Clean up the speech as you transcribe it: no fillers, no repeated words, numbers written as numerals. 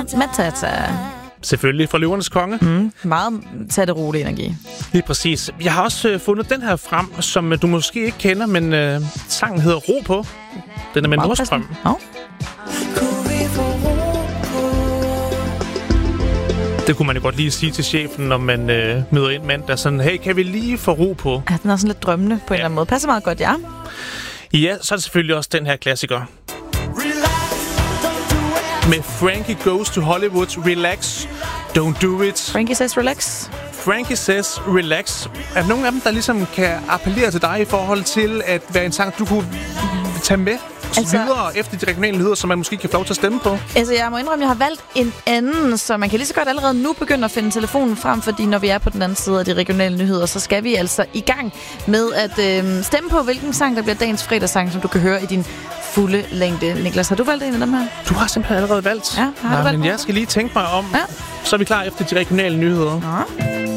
Matata. Selvfølgelig fra Løvernes Konge. Meget tag det rolig energi. Lige præcis. Jeg har også fundet den her frem, som du måske ikke kender, men sangen hedder Ro på. Den er med Nordstrøm. Det kunne man jo godt lige sige til chefen, når man møder en mand, der sådan, hey, kan vi lige få ro på? Ja, den er sådan lidt drømmende på en eller anden måde. Passer meget godt, ja. Ja, så er det selvfølgelig også den her klassiker. Med Frankie Goes to Hollywood, Relax, Don't Do It. Frankie says relax. Frankie says relax. Er der nogen af dem, der ligesom kan appellere til dig i forhold til at være en sang, du kunne tage med videre efter de regionale nyheder, som man måske kan få lov til at stemme på? Altså, jeg må indrømme, at jeg har valgt en anden, så man kan lige så godt allerede nu begynde at finde telefonen frem, fordi når vi er på den anden side af de regionale nyheder, så skal vi altså i gang med at stemme på, hvilken sang, der bliver dagens fredagssang, som du kan høre i din fulde længde. Niklas, har du valgt en af dem her? Du har simpelthen allerede valgt. Ja, har du valgt? Men jeg skal lige tænke mig om. Ja. Så er vi klar efter de regionale nyheder. Ja.